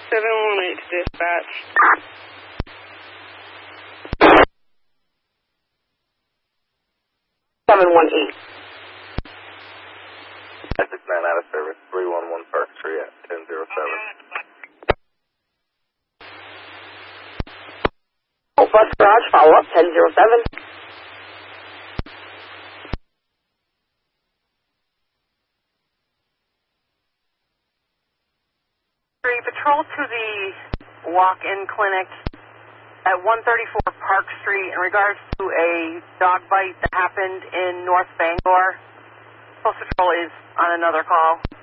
718 dispatch. Essex 9 out of service, 311 Park Street at 1007. Oh, bus garage, follow up, 1007. Patrol to the walk-in clinic at 134 Park Street in regards to a dog bite that happened in North Bangor. Post Patrol is on another call.